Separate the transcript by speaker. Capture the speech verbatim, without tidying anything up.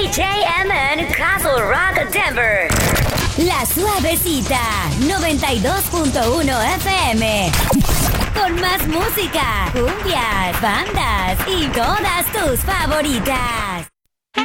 Speaker 1: D J M N Castle Rock Denver. La Suavecita noventa y dos punto uno F M. Con más música, cumbias, bandas y todas tus favoritas.